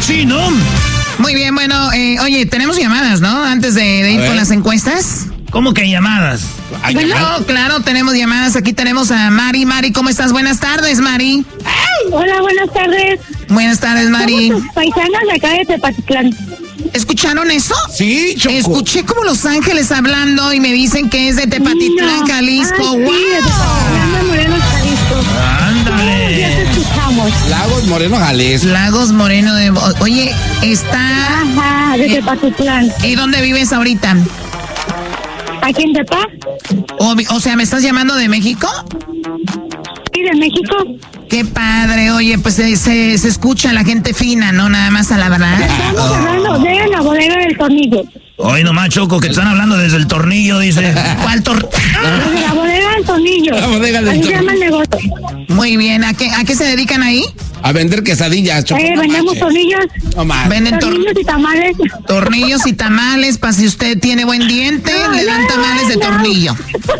sí, ¿no? Muy bien, bueno, oye, tenemos llamadas, ¿no? Antes de ir con las encuestas. ¿Cómo que llamadas? Bueno, claro, tenemos llamadas. Aquí tenemos a Mari. Mari, ¿cómo estás? Buenas tardes, Mari. Hola, buenas tardes. Buenas tardes, Mari. Somos tus paisanas de acá de Tepatitlán. ¿Escucharon eso? Sí, Choco. Escuché como Los Ángeles hablando y me dicen que es de Tepatitlán, Jalisco. Ay, ¡Wow! sí, de Tepatitlán, Morelos, Jalisco. Ándale. Ya te escuchamos. Lagos Moreno, Jalisco. Lagos Moreno de... Oye, está... Ajá, de Tepatitlán. ¿Y dónde vives ahorita? ¿Aquí en Tepa? O sea, ¿me estás llamando de México? Sí, de México. Qué padre, oye, pues se escucha la gente fina, ¿no? Nada más a la verdad. Estamos hablando de la bodega del tornillo. Hoy nomás, Choco, que te están hablando desde el tornillo, dice. ¿Cuál Desde la bodega del tornillo. La bodega del Así se llama el negocio. Muy bien, ¿a qué se dedican ahí? A vender quesadillas, Choco. No Vendemos manches. tornillos. No manches. Venden Tornillos y tamales. tornillos y tamales, para si usted tiene buen diente, le dan tamales de tornillo.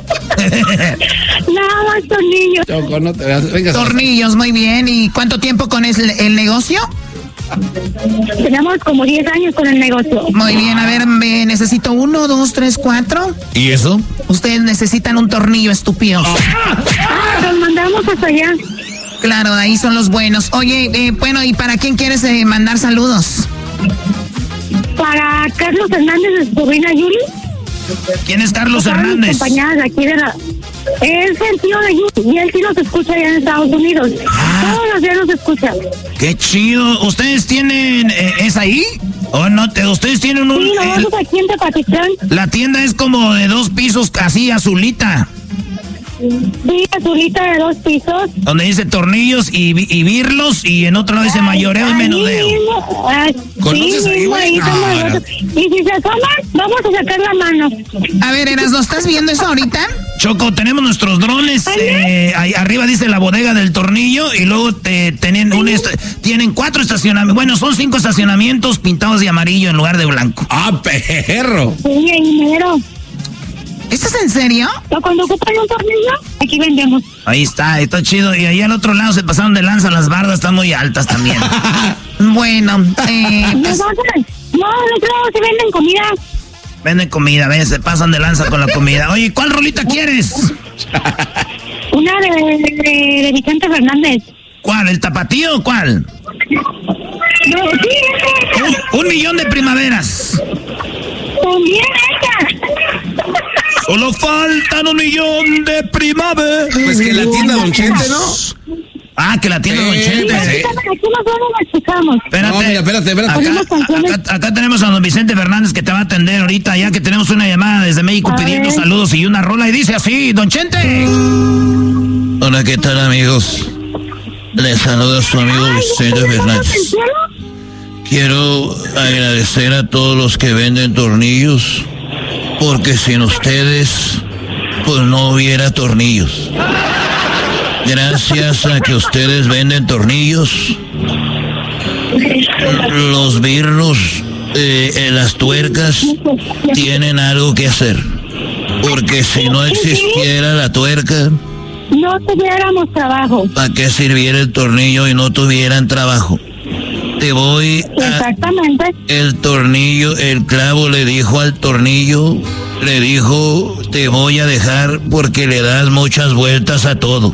Nada más tornillos. Choco, no te veas. Venga, Tornillos, muy bien. ¿Y cuánto tiempo con el negocio? Tenemos como 10 años con el negocio. Muy bien, a ver, me necesito 1, 2, 3, 4. ¿Y eso? Ustedes necesitan un tornillo, estúpidos. Los mandamos hasta allá. Claro, ahí son los buenos. Oye, bueno, ¿y para quién quieres mandar saludos? Para Carlos Hernández de su sobrina Yuli. ¿Quién es Carlos Todas mis Hernández? compañeras de aquí de la... Es el tío de Yuli y él sí nos escucha allá en Estados Unidos. Todos los días nos escucha. Qué chido. ¿Ustedes tienen... ¿Es ahí? ¿O no? ¿Ustedes tienen un... Sí, nosotros aquí en Tepatitlán. la tienda es como de 2 pisos, así azulita. Sí, azulita de 2 pisos. Donde dice tornillos y birlos y en otro lado dice mayoreo y Ahí menudeo. mismo, ¿Conoces sí, ahí, mismo, güey? ahí estamos No, nosotros. Y si se asoman, vamos a sacar la mano. A ver, Erasmo, ¿estás viendo eso ahorita? Choco, tenemos nuestros drones. Ahí arriba dice la bodega del tornillo y luego tienen 4 estacionamientos. Bueno, son 5 estacionamientos pintados de amarillo en lugar de blanco. ¡Ah, perro! Sí, ahí mero. ¿Estás en serio? Pero cuando ocupan un tornillo, aquí vendemos. Ahí está chido. Y ahí al otro lado se pasaron de lanza, las bardas están muy altas también. Bueno, pues, Nosotros, no, nosotros se venden comida. Venden comida, ¿ves? Se pasan de lanza con la comida. Oye, ¿cuál rolita quieres? Una de Vicente Fernández. ¿Cuál? ¿El tapatío o cuál? No, sí, Un millón de primaveras. también esa. Solo faltan 1 millón de primaveras. Pues que la tienda Don Chente, ¿no? Ah, que la tienda Don Chente. Sí. Aquí nosotros la escuchamos. Espérate. No, mira, espérate. Acá tenemos a don Vicente Fernández que te va a atender ahorita, ya que tenemos una llamada desde México A pidiendo ver. saludos y una rola y dice así, Don Chente. Hola, ¿qué tal, amigos? Les saluda su amigo Vicente Fernández. Quiero agradecer a todos los que venden tornillos, porque sin ustedes, pues no hubiera tornillos. Gracias a que ustedes venden tornillos, los birros, las tuercas, tienen algo que hacer. Porque si no existiera la tuerca, No tuviéramos trabajo. ¿para qué sirviera el tornillo y no tuvieran trabajo? Te voy a... Exactamente. El tornillo, el clavo le dijo al tornillo, le dijo, te voy a dejar porque le das muchas vueltas a todo.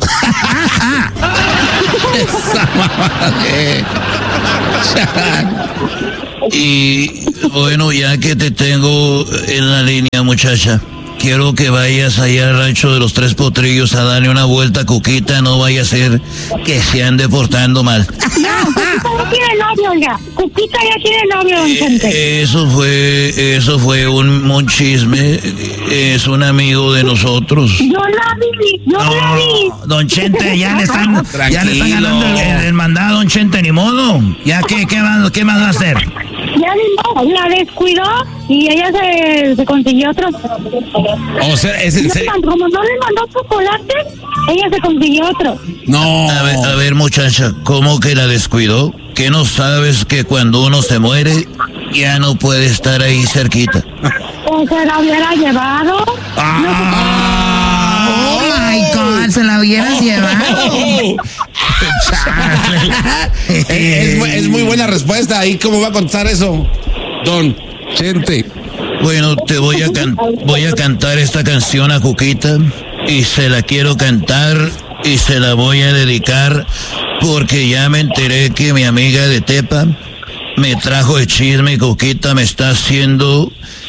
Y bueno, ya que te tengo en la línea, muchacha, quiero que vayas allá al rancho de los 3 potrillos a darle una vuelta a Cuquita, no vaya a ser que se ande portando mal. No, Cuquita ya tiene novio, oiga. Cuquita ya tiene novio, don Chente. Eso fue un chisme, es un amigo de nosotros. Yo la vi. Don Chente, ya le están Tranquilo. ganando el mandado, Don Chente, ni modo. Ya, ¿qué más va a hacer? Ya ni modo, la descuidó y ella se consiguió otro. O sea, es en serio. Como no le mandó chocolate, ella se consiguió otro. No. A ver, muchacha, ¿cómo que la descuidó? ¿Que no sabes que cuando uno se muere, ya no puede estar ahí cerquita? O se la hubiera llevado. Oh my God, se la hubieras llevado. Es muy buena respuesta. ¿Y cómo va a contar eso, don Chente? Bueno, te voy a cantar esta canción a Cuquita y se la quiero cantar y se la voy a dedicar porque ya me enteré que mi amiga de Tepa me trajo el chisme y Cuquita me está haciendo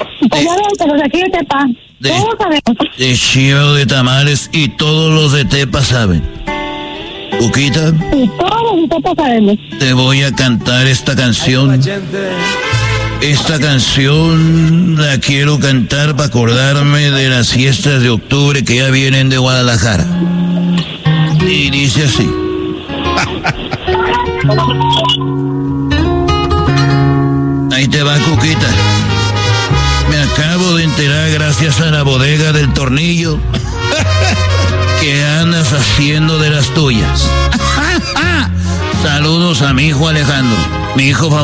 de chivo de tamales y todos los de Tepa saben. Cuquita, y todos los de Tepa sabemos. Te voy a cantar esta canción. Esta canción la quiero cantar para acordarme de las fiestas de octubre que ya vienen de Guadalajara. Y dice así. Ahí te va, Cuquita. Me acabo de enterar gracias a la bodega del tornillo que andas haciendo de las tuyas. Saludos a mi hijo Alejandro, mi hijo favorito.